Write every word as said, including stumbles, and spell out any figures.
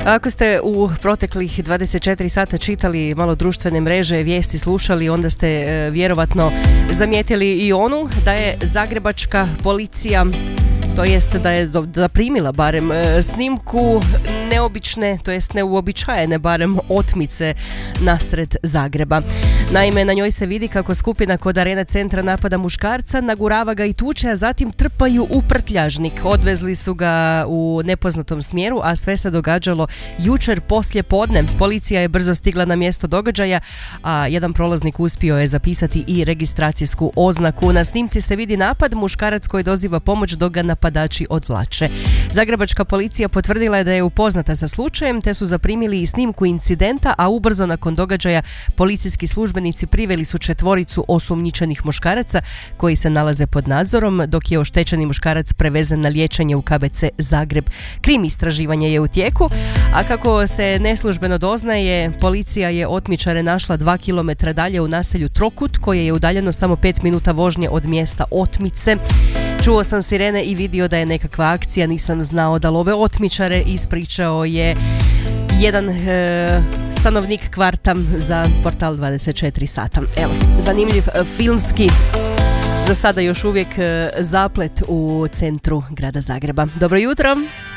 Ako ste u proteklih dvadeset četiri sata čitali malo društvene mreže, vijesti slušali, onda ste e, vjerovatno zamijetili i onu da je zagrebačka policija, to jest da je zaprimila barem e, snimku neobične, to jest neuobičajene barem otmice nasred Zagreba. Naime, na njoj se vidi kako skupina kod Arena centra napada muškarca, nagurava ga i tuče, a zatim trpaju u prtljažnik. Odvezli su ga u nepoznatom smjeru, a sve se događalo jučer poslje podne. Policija je brzo stigla na mjesto događaja, a jedan prolaznik uspio je zapisati i registracijsku oznaku. Na snimci se vidi napad, muškarac koji doziva pomoć dok ga napadači odvlače. Zagrebačka policija potvrdila je da je upoznata sa slučajem, te su zaprimili i snimku incidenta, a ubrzo nakon događaja policijski službenici priveli su četvoricu osumnjičenih muškaraca koji se nalaze pod nadzorom, dok je oštećeni muškarac prevezen na liječenje u K B C Zagreb. Krim istraživanje je u tijeku, a kako se neslužbeno doznaje, policija je otmičare našla dva kilometra dalje u naselju Trokut, koje je udaljeno samo pet minuta vožnje od mjesta otmice. Čuo sam sirene i vidio da je nekakva akcija, nisam znao da love otmičare, ispričao je jedan e, stanovnik kvarta za portal dvadeset četiri sata. Evo, zanimljiv e, filmski, za sada još uvijek e, zaplet u centru grada Zagreba. Dobro jutro!